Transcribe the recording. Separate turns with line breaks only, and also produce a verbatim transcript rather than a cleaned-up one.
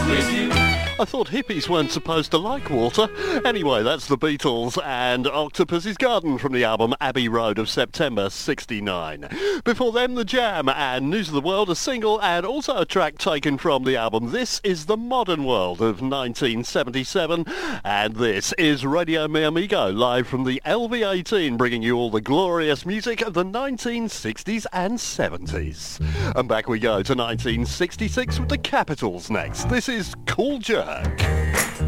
with you.
I thought hippies weren't supposed to like water. Anyway, that's the Beatles and Octopus's Garden from the album Abbey Road of September sixty-nine. Before them, The Jam and News of the World, a single and also a track taken from the album This Is the Modern World of nineteen seventy-seven. And this is Radio Mi Amigo, live from the L V eighteen, bringing you all the glorious music of the nineteen sixties and seventies. And back we go to nineteen sixty-six with the Capitals next. This is Cool Jerk.